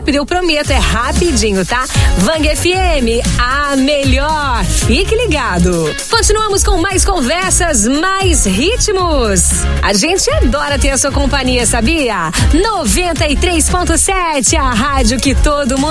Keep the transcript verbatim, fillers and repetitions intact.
rápido, eu prometo, é rapidinho, tá? Vang F M, a melhor. Fique ligado. Continuamos com mais conversas, mais ritmos. A gente adora ter a sua companhia, sabia? noventa e três ponto sete, a rádio que todo mundo